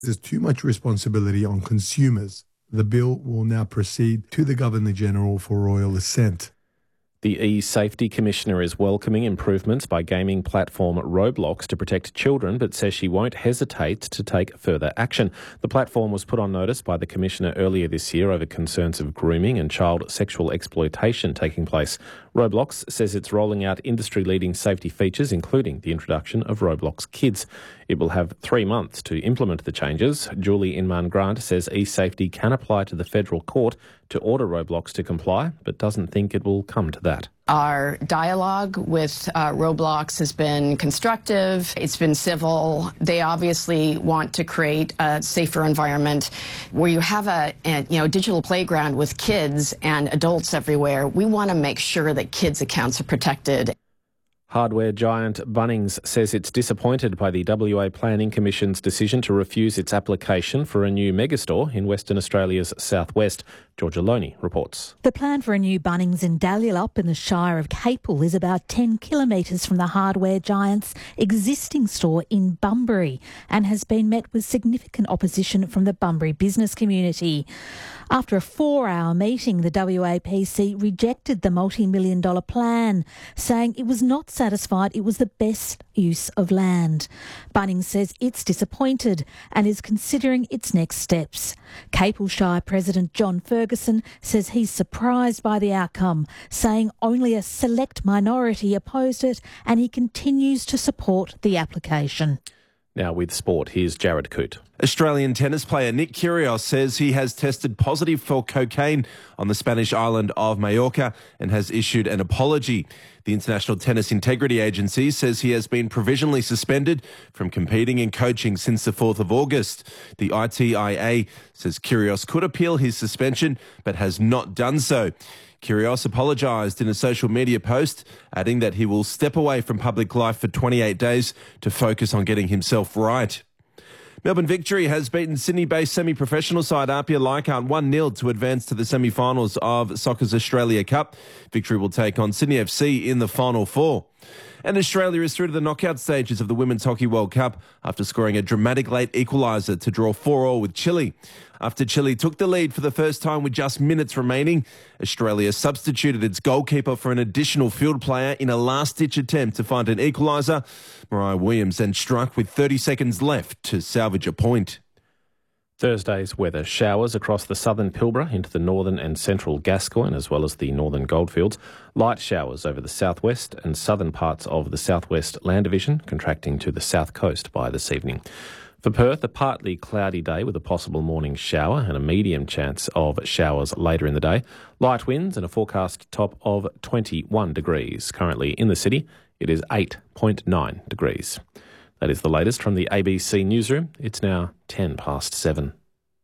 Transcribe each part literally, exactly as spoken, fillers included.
There's too much responsibility on consumers. The bill will now proceed to the Governor-General for royal assent. The e-Safety Commissioner is welcoming improvements by gaming platform Roblox to protect children, but says she won't hesitate to take further action. The platform was put on notice by the Commissioner earlier this year over concerns of grooming and child sexual exploitation taking place. Roblox says it's rolling out industry-leading safety features, including the introduction of Roblox Kids. It will have three months to implement the changes. Julie Inman-Grant says e-Safety can apply to the federal court to order Roblox to comply, but doesn't think it will come to that. Our dialogue with uh, Roblox has been constructive. It's been civil. They obviously want to create a safer environment where you have a, a you know digital playground with kids and adults everywhere. We want to make sure that kids' accounts are protected. Hardware giant Bunnings says it's disappointed by the W A Planning Commission's decision to refuse its application for a new megastore in Western Australia's southwest. Georgia Loney reports. The plan for a new Bunnings in Dalyalup in the Shire of Capel is about ten kilometres from the hardware giant's existing store in Bunbury and has been met with significant opposition from the Bunbury business community. After a four-hour meeting, the W A P C rejected the multi-million dollar plan, saying it was not satisfied it was the best use of land. Bunnings says it's disappointed and is considering its next steps. Capel Shire President John Ferguson says he's surprised by the outcome, saying only a select minority opposed it and he continues to support the application. Now with sport, here's Jared Coote. Australian tennis player Nick Kyrgios says he has tested positive for cocaine on the Spanish island of Mallorca and has issued an apology. The International Tennis Integrity Agency says he has been provisionally suspended from competing and coaching since the fourth of August. The I T I A says Kyrgios could appeal his suspension but has not done so. Kyrgios apologised in a social media post, adding that he will step away from public life for twenty-eight days to focus on getting himself right. Melbourne Victory has beaten Sydney-based semi-professional side Apia Leichhardt one nil to advance to the semi-finals of Soccer's Australia Cup. Victory will take on Sydney F C in the Final Four. And Australia is through to the knockout stages of the Women's Hockey World Cup after scoring a dramatic late equaliser to draw four all with Chile. After Chile took the lead for the first time with just minutes remaining, Australia substituted its goalkeeper for an additional field player in a last-ditch attempt to find an equaliser. Mariah Williams then struck with thirty seconds left to salvage a point. Thursday's weather: showers across the southern Pilbara into the northern and central Gascoyne, as well as the northern Goldfields. Light showers over the southwest and southern parts of the southwest land division, contracting to the south coast by this evening. For Perth, a partly cloudy day with a possible morning shower and a medium chance of showers later in the day. Light winds and a forecast top of twenty-one degrees. Currently in the city, it is eight point nine degrees. That is the latest from the A B C newsroom. It's now ten past seven.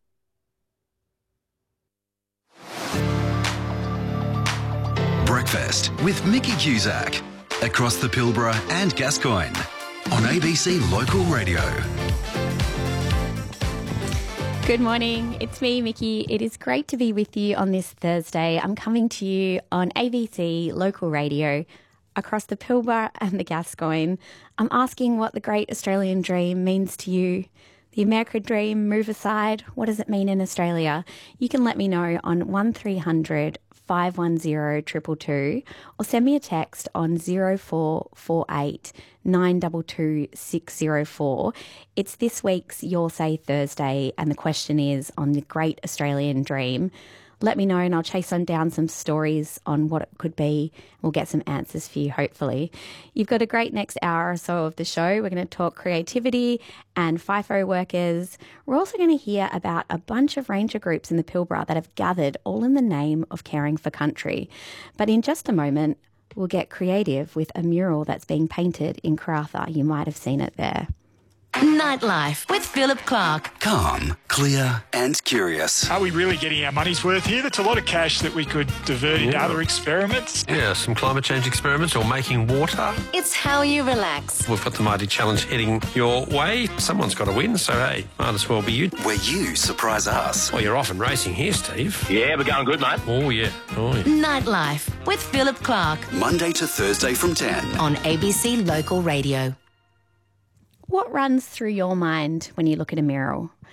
Breakfast with Mickey Cusack across the Pilbara and Gascoyne on A B C Local Radio. Good morning, it's me, Mickey. It is great to be with you on this Thursday. I'm coming to you on A B C Local Radio across the Pilbara and the Gascoyne. I'm asking what the great Australian dream means to you. The American dream, move aside. What does it mean in Australia? You can let me know on one three hundred five one zero two two two or send me a text on zero four four eight nine two two six zero four. It's this week's Your Say Thursday and the question is on the great Australian dream. Let me know and I'll chase on down some stories on what it could be. We'll get some answers for you, hopefully. You've got a great next hour or so of the show. We're going to talk creativity and FIFO workers. We're also going to hear about a bunch of ranger groups in the Pilbara that have gathered all in the name of caring for country. But in just a moment, we'll get creative with a mural that's being painted in Karratha. You might have seen it there. Nightlife with Philip Clark. Calm, clear and curious. Are we really getting our money's worth here? That's a lot of cash that we could divert into other experiments. Yeah, some climate change experiments or making water. It's how you relax. We've got the mighty challenge heading your way. Someone's got to win, so hey, might as well be you. Where you surprise us. Well, you're off and racing here, Steve. Yeah, we're going good, mate. Oh, yeah. Oh, yeah. Nightlife with Philip Clark. Monday to Thursday from ten. On A B C Local Radio. What runs through your mind when you look at a mural?